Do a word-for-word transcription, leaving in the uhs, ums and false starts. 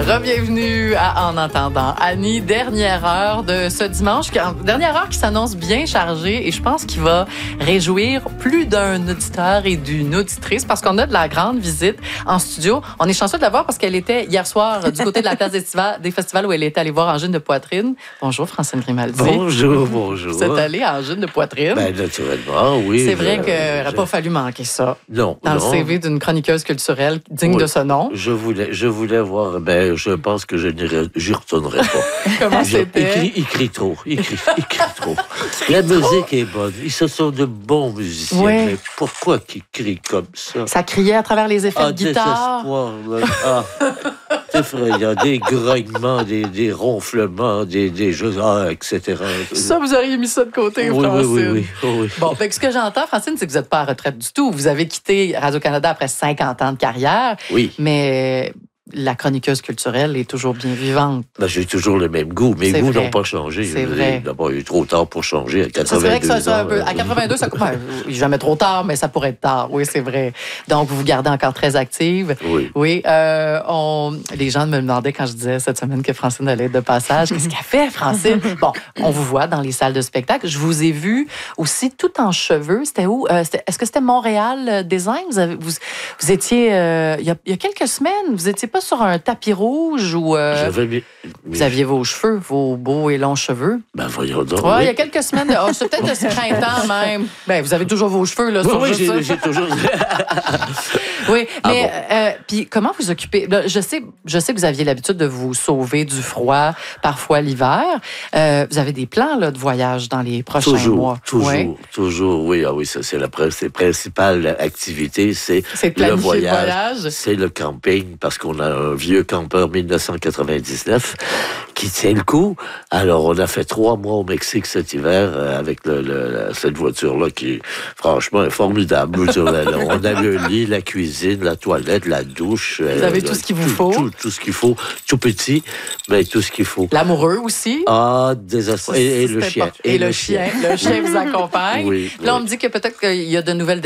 Re-bienvenue à En entendant Annie, dernière heure de ce dimanche, dernière heure qui s'annonce bien chargée et je pense qu'il va réjouir plus d'un auditeur et d'une auditrice parce qu'on a de la grande visite en studio. On est chanceux de la voir parce qu'elle était hier soir du côté de la place des, des festivals où elle était allée voir Angine de Poitrine. Bonjour Francine Grimaldi. Bonjour, bonjour. Vous êtes allée à Angine de Poitrine. Ben, naturellement, oui. C'est vrai je, qu'il n'aurait je... pas fallu manquer ça. Non, Dans non. le C V d'une chroniqueuse culturelle digne oui. de ce nom. Je voulais, je voulais voir, ben, je pense que je n'y retournerai pas. Comment je, c'était? Il crie, il crie trop, il crie, il crie trop. La musique est bonne, ils se sont de bons musiciens, oui. mais pourquoi qu'ils crient comme ça? Ça criait à travers les effets ah, de guitare. Désespoir, là. Ah, c'est effrayant, des grognements, des, des ronflements, des, des jeux, ah, et cetera. Ça, vous auriez mis ça de côté, oui, Francine. Oui, oui, oui. Oh, oui. Bon, ben, ce que j'entends, Francine, c'est que vous n'êtes pas à retraite du tout. Vous avez quitté Radio-Canada après cinquante ans de carrière. Oui. Mais la chroniqueuse culturelle est toujours bien vivante. Ben, j'ai toujours le même goût. Mes c'est goûts vrai. n'ont pas changé. C'est vrai. D'abord, il est trop tard pour changer à quatre-vingt-deux c'est vrai que ça, ça ans. un peu, à quatre-vingt-deux, ça ben, jamais trop tard, mais ça pourrait être tard. Oui, c'est vrai. Donc, vous vous gardez encore très active. Oui. Oui. Euh, on, les gens me demandaient quand je disais cette semaine que Francine allait être de passage. Qu'est-ce qu'elle fait, Francine? Bon, on vous voit dans les salles de spectacle. Je vous ai vu aussi tout en cheveux. C'était où? Euh, c'était, est-ce que c'était Montréal euh, Design? Vous, avez, vous, vous étiez, euh, il, y a, il y a quelques semaines, vous n'étiez pas sur un tapis rouge ou euh, J'avais mis... vous aviez vos cheveux, vos beaux et longs cheveux. Ben voyons donc. Oui, oui. il y a quelques semaines. Oh, c'est peut-être de ce printemps même. Ben, vous avez toujours vos cheveux, là, oui, sur oui, juste j'ai, ça. j'ai toujours... Oui, Ah mais bon. euh, puis comment vous occupez? Là, je sais, je sais que vous aviez l'habitude de vous sauver du froid, parfois l'hiver. Euh, vous avez des plans là, de voyage dans les prochains toujours, mois. Toujours, ouais. toujours. Oui, ah oui, ça c'est la c'est principale activité, c'est, c'est le voyage. voyage. voyage. C'est le camping, parce qu'on a un vieux campeur dix-neuf cent quatre-vingt-dix-neuf qui tient le coup. Alors, on a fait trois mois au Mexique cet hiver euh, avec le, le, cette voiture-là qui, franchement, est formidable. on a le lit, la cuisine, la toilette, la douche. Vous avez euh, tout ce qu'il vous faut. Tout, tout ce qu'il faut. Tout petit, mais tout ce qu'il faut. L'amoureux aussi. Ah, désastreux. Et, et le chien. Et, et le chien. chien. Le chien vous accompagne. Oui, Là, oui. on me dit que peut-être qu'il y a de nouvelles